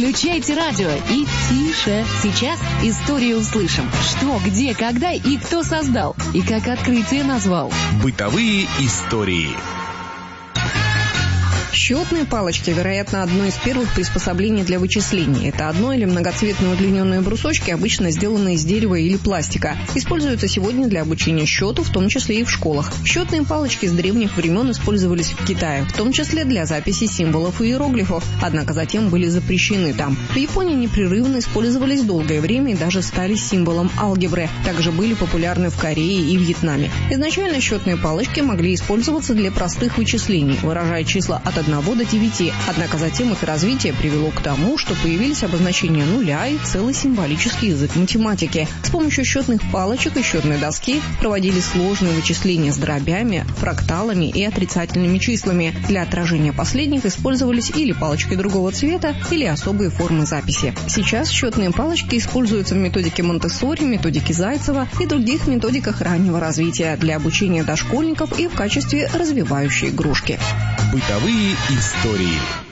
Включайте радио и тише. Сейчас историю услышим. Что, где, когда и кто создал. И как открытие назвал. Бытовые истории. Счетные палочки, вероятно, одно из первых приспособлений для вычислений. Это одно- или многоцветные удлиненные брусочки, обычно сделанные из дерева или пластика. Используются сегодня для обучения счету, в том числе и в школах. Счетные палочки с древних времен использовались в Китае, в том числе для записи символов и иероглифов, однако затем были запрещены там. В Японии непрерывно использовались долгое время и даже стали символом алгебры. Также были популярны в Корее и Вьетнаме. Изначально счетные палочки могли использоваться для простых вычислений, выражая числа от 1 до 9, однако затем их развитие привело к тому, что появились обозначения нуля и целый символический язык математики. С помощью счетных палочек и счетной доски проводили сложные вычисления с дробями, фракталами и отрицательными числами. Для отражения последних использовались или палочки другого цвета, или особые формы записи. Сейчас счетные палочки используются в методике Монтессори, методике Зайцева и других методиках раннего развития для обучения дошкольников и в качестве развивающей игрушки. Бытовые истории.